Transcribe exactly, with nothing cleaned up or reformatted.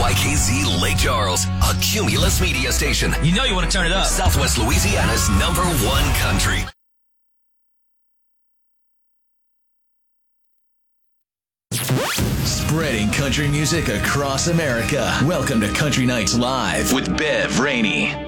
Y K Z Lake Charles, a Cumulus media station. You know you want to turn it up. Southwest Louisiana's number one country. Spreading country music across America. Welcome to Country Nights Live with Bev Rainey.